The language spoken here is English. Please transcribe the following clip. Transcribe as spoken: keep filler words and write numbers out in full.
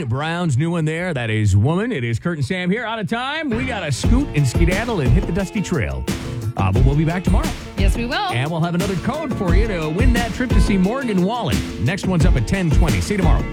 Morning. Brown's new one there. That is Woman. It is Kurt and Sam here. Out of time. We got to scoot and skedaddle and hit the dusty trail. Uh, but we'll be back tomorrow. Yes, we will. And we'll have another code for you to win that trip to see Morgan Wallen. Next one's up at ten twenty. See you tomorrow.